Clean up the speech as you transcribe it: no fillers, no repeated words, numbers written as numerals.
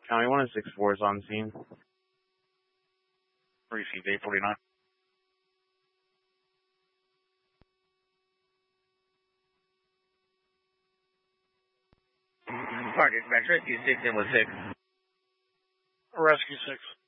County 164 is on scene. Received 849. Park dispatcher, rescue 6 and with 6. Rescue 6.